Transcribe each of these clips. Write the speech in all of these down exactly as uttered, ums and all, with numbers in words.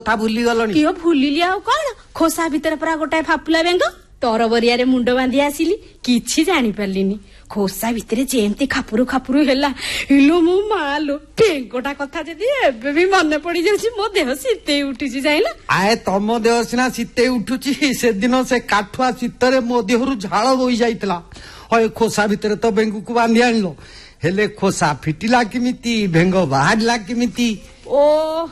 କଥା ଭୁଲି ଗଲଣି? କିଓ ଭୁଲିଲି ଆଉ କଣ, ଖୋସା ଭିତରେ ପୁରା ଗୋଟାଏ ଫାଫୁଲା ବେଙ୍ଗ। ତରବରିଆରେ ମୁଣ୍ଡ ବାନ୍ଧି ଆସିଲି, କିଛି ଜାଣିପାରିଲିନି। ଖୋସା ଭିତରେ ଯେମିତି ଖାପୁରୁ ଖାପୁରୁ ହେଲା, ଇଲୋ ମୋ ମାଲୋ, ବେଙ୍ଗଟା କଥା ଯଦି ଏବେ ବି ମନେ ପଡି ଯାଉଛି, ମୋ ଦେହ ଶୀତେଇ ଉଠୁଛି ଯାଇଲା। ଆଏ ତମ ଦେହ ସିନା ଶୀତେଇ ଉଠୁଛି, ସେଦିନ ସେ କାଠୁଆ ଶୀତରେ ମୋ ଦେହରୁ ଝାଳ ବୋହି ଯାଇଥିଲା। ହଏ ଖୋସା ଭିତରେ ତ ବେଙ୍ଗକୁ ବାନ୍ଧି ଆଣିଲ, ହେଲେ ଖୋସା ଫିଟିଲା କେମିତି, ବେଙ୍ଗ ବାହାରିଲା କେମିତି? ଓ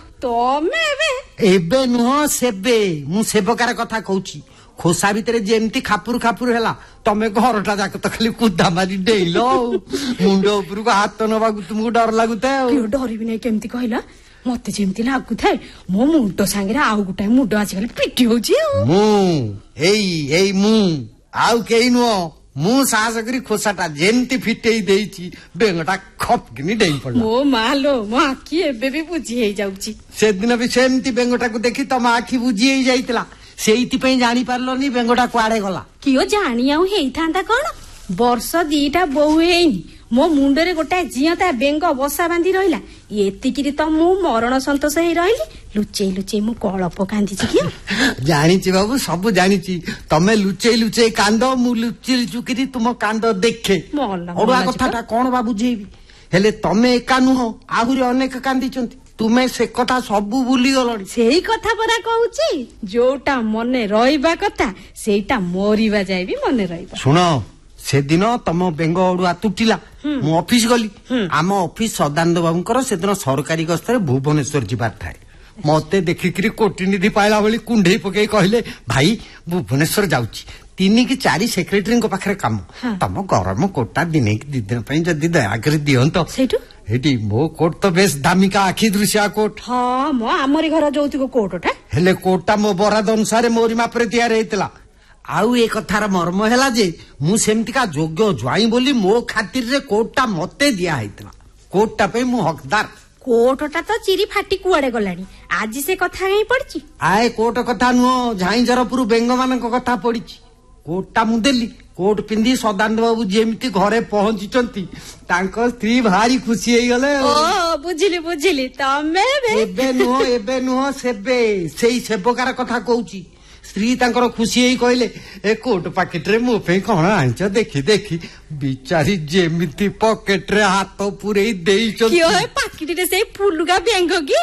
ତମେ ଏବେ ଏବେ ନୁହଁ ସେବେ, ମୁଁ ସେବକାର କଥା କହୁଛି। ଖୋସା ଭିତରେ ଯେମିତି ଖାପୁରୁ ଖାପୁରୁ ହେଲା, ତମେ ଘରଟା ଯାକ ତ ଖାଲି କୁଦା ମାରି ଡେଇଲ। ମୁଣ୍ଡ ଉପରକୁ ହାତ ନବାକୁ ତୁମକୁ ଡର ଲାଗୁଥାଏ ଆଉ। ଡରିବି ନାଇଁ କେମିତି କହିଲା, ମତେ ଯେମିତି ଲାଗୁଥାଏ ମୋ ମୁଣ୍ଡ ସାଙ୍ଗରେ ଆଉ ଗୋଟାଏ ମୁଣ୍ଡ ଆଜିକାଲି ପିଟି ହଉଛି ଆଉ। ମୁଁ ଏଇ ଏଇ ମୁଁ ଆଉ କେହି ନୁହଁ, ମୁଁ ସାହସ କରି ଖୋସାଟା ଯେମିତି ଫିଟେଇ ଦେଇଛି, ବେଙ୍ଗଟା ଖପକିନି ଡେଇଁ ପଡିଲା। ମୋ ମାଲୋ, ମୋ ଆଖି ଏବେ ବି ବୁଝି ହେଇଯାଉଛି। ସେଦିନ ବି ସେମିତି ବେଙ୍ଗଟାକୁ ଦେଖି ତମ ଆଖି ବୁଝି ହେଇଯାଇଥିଲା, ସେଇଥିପାଇଁ ଜାଣିପାରିଲନି ବେଙ୍ଗଟା କୁଆଡେ ଗଲା। କିଓ ଜାଣି ଆଉ ହେଇଥାନ୍ତା କଣ, ବର୍ଷ ଦିଟା ବୋଉ ହେଇନି, ମୋ ମୁଣ୍ଡରେ ଗୋଟାଏ ଜିଅନ୍ତା ବେଙ୍ଗ ବସା ବାନ୍ଧି ରହିଲା। ଏତିକିରି ତ ମୁଁ ମରଣ ସନ୍ତୋଷ ହେଇ ରହିଲି। ଲୁଚେଇ ଲୁଚେଇ ମୁଁ କଳପ କାନ୍ଦିଛି କିଓ। ଜାଣିଛି ବାବୁ, ସବୁ ଜାଣିଛି। ତମେ ଲୁଚେଇ ଲୁଚେଇ କାନ୍ଦ, ମୁଁ ଲୁଚି ଲୁଚୁକିରି ତୁମ କାନ୍ଦ ଦେଖେ। ଅଡୁଆ କଥାଟା କଣ ବା ବୁଝେଇବି। ହେଲେ ତମେ ଏକା ନୁହଁ, ଆହୁରି ଅନେକ କାନ୍ଦିଛନ୍ତି। ତୁମେ ସେ କଥା ସବୁ ଭୁଲି ଗଲଣି। ସେଇ କଥା ପରା କହୁଛି, ଯୋଉଟା ମନେ ରହିବା କଥା ସେଇଟା ମରିବା ଯାଏ ବି ମନେ ରହିବ। ଶୁଣ, ସେଦିନ ତମ ବେଙ୍ଗ ଅଡୁଆ ତୁଟିଲା, ମୁଁ ଅଫିସ ଗଲି। ଆମ ଅଫିସ ସଦାନନ୍ଦ ବାବୁଙ୍କର ସେଦିନ ସରକାରୀ ଗସ୍ତରେ ଭୁବନେଶ୍ୱର ଯିବାର ଥାଏ। ମତେ ଦେଖିକିରି କୋଟିନିଧି ପାଇଲା ଭଳି କୁଣ୍ଢେଇ ପକେଇ କହିଲେ, ଭାଇ ଭୁବନେଶ୍ୱର ଯାଉଛି, ତିନି କି ଚାରି ସେକ୍ରେଟାରୀଙ୍କ ପାଖରେ କାମ, ତମ ଗରମ କୋଟଟା ଦିନେ କି ଦି ଦିନ ପାଇଁ ଯଦି ଦୟାକରି ଦିଅନ୍ତ। ସେଇଠୁ ଏଠି ମୋ କୋଟ ତ ବେଶ ଦାମିକା ଆଖି ଦୃଶ୍ୟା କୋଟ। ହଁ ମୋ ଆମରି ଘର ଯୌତୁକ କୋଟଟା, ହେଲେ କୋଟଟା ମୋ ବରାଦ ଅନୁସାରେ ମୋରି ମାପରେ ତିଆରି ହେଇଥିଲା। ଆଉ ଏ କଥାର ମର୍ମ ହେଲା ଯେ, ମୁଁ ସେମିତିକା ଯୋଗ୍ୟ ଜ୍ୱାଇଁ ବୋଲି ମୋ ଖାତିରରେ କୋଟଟା ମତେ ଦିଆ ହେଇଥିଲା। କୋଟଟା ପାଇଁ ମୁଁ ହକଦାର। କୋଟଟା ତ ଚିରି ଫାଟି କୁଆଡେ ଗଲାଣି, ଆଜି ସେ କଥା କାହିଁ ପଡିଛି? ଆଏ କୋଟ କଥା ନୁହଁ, ଝାଇଁଝରପୁର ବେଙ୍ଗ ମାନଙ୍କ କଥା ପଡିଛି। କୋଟଟା ମୁଁ ଦେଲି, କୋଟ ପିନ୍ଧି ସଦାନନ୍ଦ ବାବୁ ଯେମିତି ଘରେ ପହଞ୍ଚିଛନ୍ତି, ତାଙ୍କ ସ୍ତ୍ରୀ ଭାରି ଖୁସି ହେଇଗଲେ। ଓ ବୁଝିଲି ବୁଝିଲି, ତମେ ଏବେ ନୁହଁ ଏବେ ନୁହଁ ସେବେ, ସେଇ ସେବକାର କଥା କହୁଛି। ସ୍ତ୍ରୀ ତାଙ୍କର ଖୁସି ହେଇ କହିଲେ, ଏ କୋଟ ପାକେଟରେ ମୋ ପାଇଁ କଣ ଆଣିଛ ଦେଖି ଦେଖି। ବିଚାରୀ ଯେମିତି ପକେଟରେ ହାତ ପୁରେଇ ଦେଇଛନ୍ତି। ପାକିଟିରେ ସେଇ ଫୁଲୁକା ବେଙ୍ଗ କି?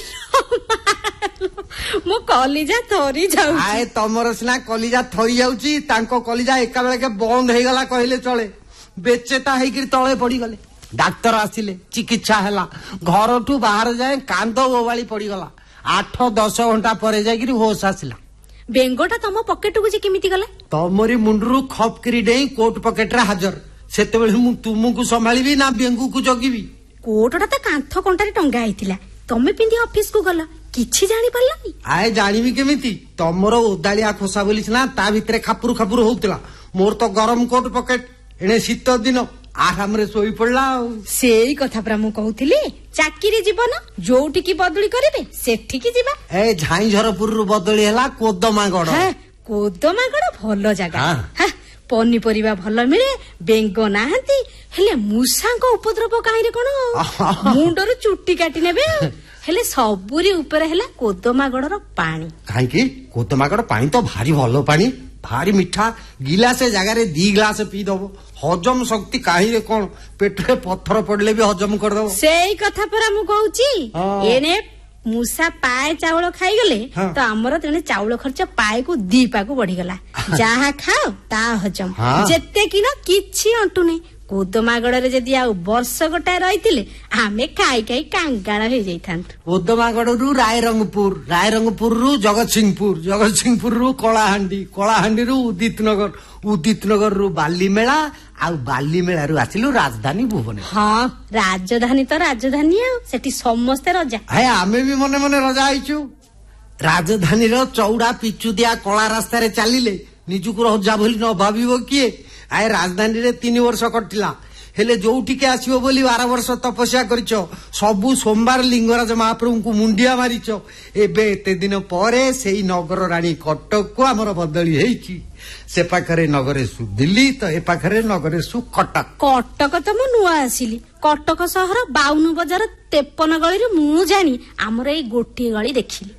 ମୋ କଲିଜା ଥରି ଯାଉଛି। ଆଏ ତମର ସିନା କଲିଜା ଥରି ଯାଉଛି, ତାଙ୍କ କଲିଜା ଏକା ବେଳକେ ବନ୍ଦ ହେଇଗଲା କହିଲେ ଚଳେ। ବେଚେତା ହେଇକିରି ତଳେ ପଡିଗଲେ। ଡାକ୍ତର ଆସିଲେ, ଚିକିତ୍ସା ହେଲା, ଘରଠୁ ବାହାର ଯାଏ କାନ୍ଦ ଓବାଳି ପଡିଗଲା। ଆଠ ଦଶ ଘଣ୍ଟା ପରେ ଯାଇକିରି ହୋସ ଆସିଲା। ବେଙ୍ଗଟା ତମ ପକେଟକୁ ଯେ କେମିତି ଗଲା? ତମରି ମୁଣ୍ଡରୁ ଖପ କିରି ଡେଇଁ କୋଟ ପକେଟରେ ହାଜର। ସେତେବେଳେ ମୁଁ ତୁମକୁ ସମ୍ଭାଳିବି ନା ବେଙ୍ଗୁକୁ ଜଗିବି? କୋଟଟା ତ କାନ୍ଥ କଣ୍ଟାରେ ଟଙ୍ଗା ହେଇଥିଲା, ତମେ ପିନ୍ଧି ଅଫିସକୁ ଗଲ, କିଛି ଜାଣିପାରିଲନି? ଆଏ ଜାଣିବି କେମିତି, ତମର ଓଦାଳିଆ ଖୋସା ବୋଲି ସିନା ତା ଭିତରେ ଖାପୁରୁ ଖାପୁରୁ ହଉଥିଲା। ମୋର ତ ଗରମ କୋଟ ପକେଟ, ଏଣେ ଶୀତ ଦିନ, ଆରାମରେ ଶୋଇ ପଡିଲା ଆଉ। ସେଇ କଥା ପରା ମୁଁ କହୁଥିଲି, ଚାକିରି ଜୀବନ ଯୋଉଠିକି ବଦଳି କରିବେ ସେଠିକି ଯିବା। ଏ ଝାଇଁଝରପୁରରୁ ବଦଳି ହେଲା କୋଦମାଗଡ। କୋଦମାଗଡ ଭଲ ଜାଗା, ପନିପରିବା ଭଲ ମିଳେ, ବେଙ୍ଗ ନାହାନ୍ତି, ହେଲେ ମୂଷାଙ୍କ ଉପଦ୍ରବ କାହିଁରେ କଣ ମୁଣ୍ଡରୁ ଚୁଟି କାଟି ନେବେ। ହେଲେ ସବୁରି ଉପରେ ହେଲା କୋଦମାଗଡର ପାଣି। କାହିଁକି? କୋଦମାଗଡ ପାଣି ତ ଭାରି ଭଲ ପାଣି, ଭାରି ମିଠା। ଗିଲାସେ ଜାଗାରେ ଦି ଗ୍ଲାସ ପିଇଦବ, ହଜମ ଶକ୍ତି କାହିଁରେ କଣ, ପେଟରେ ପଥର ପଡିଲେ ବି ହଜମ କରିଦବ। ସେଇ କଥା ପରା ମୁଁ କହୁଛି। ଏନେ ମୂଷା ପାଏ ଚାଉଳ ଖାଇଗଲେ ତ ଆମର ତେଣେ ଚାଉଳ ଖର୍ଚ୍ଚ ପାଏକୁ ଦି ପାକୁ ବଢିଗଲା। ଯାହା ଖାଅ ତା ହଜମ, ଯେତେ କିଣ କିଛି ଅଣ୍ଟୁନି। କୋଦମାଗଡରେ ଯଦି ଆଉ ବର୍ଷ ଗୋଟାଏ ରହିଥିଲେ ଆମେ ଖାଇ ଖାଇ କାଙ୍ଗାଳ ହେଇଯାଇଥାନ୍ତୁ। କୋଦମାଗଡରୁ ରାୟରଙ୍ଗପୁର, ରାୟରଙ୍ଗପୁରରୁ ଜଗତସିଂହପୁର, ଜଗତସିଂହପୁରରୁ କଳାହାଣ୍ଡି, କଳାହାଣ୍ଡିରୁ ଉଦିତ ନଗର, ଉଦିତ ନଗରରୁ ବାଲିମେଳା, ଆଉ ବାଲିମେଳାରୁ ଆସିଲୁ ରାଜଧାନୀ ଭୁବନେଶ୍ୱର। ହଁ ରାଜଧାନୀ ତ ରାଜଧାନୀ, ଆଉ ସେଠି ସମସ୍ତେ ରଜା। ଆମେ ବି ମନେ ମନେ ରଜା ହେଇଛୁ। ରାଜଧାନୀର ଚଉଡା ପିଚୁଦିଆ କଳା ରାସ୍ତାରେ ଚାଲିଲେ ନିଜକୁ ରଜା ବୋଲି ନ ଭାବିବ କିଏ? ଆଏ ରାଜଧାନୀରେ ତିନି ବର୍ଷ କଟିଲା, ହେଲେ ଯୋଉଠିକି ଆସିବ ବୋଲି ବାର ବର୍ଷ ତପସ୍ୟା କରିଛ, ସବୁ ସୋମବାର ଲିଙ୍ଗରାଜ ମହାପ୍ରଭୁଙ୍କୁ ମୁଣ୍ଡିଆ ମାରିଛ। ଏବେ ଏତେ ଦିନ ପରେ ସେଇ ନଗର ରାଣୀ କଟକକୁ ଆମର ବଦଳି ହେଇଛି। ସେ ପାଖରେ ନଗରେଶୁ ଦିଲ୍ଲୀ, ତ ଏ ପାଖରେ ନଗରେଶୁ କଟକ। କଟକ ତ ମୁଁ ନୂଆ ଆସିଲି, କଟକ ସହର ବାଉନ ବଜାର ତେପନ ଗଳିରୁ ମୁଁ ଜାଣି ଆମର ଏଇ ଗୋଟିଏ ଗଳି ଦେଖିଲି।